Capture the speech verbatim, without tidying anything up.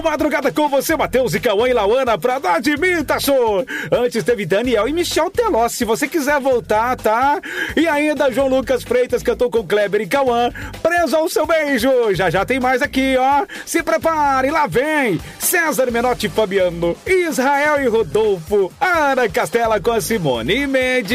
madrugada com você, Matheus e Cauã e Lauana, pra dar de mim, tá show? Antes teve Daniel e Michel Teló, se você quiser voltar, tá? E ainda João Lucas Freitas cantou com Kleber e Cauã, Preso ao Seu Beijo. Já já tem mais aqui, ó. Se prepare, lá vem César Menotti e Fabiano, Israel e Rodolfo, Ana Castela com a Simone e Mendes.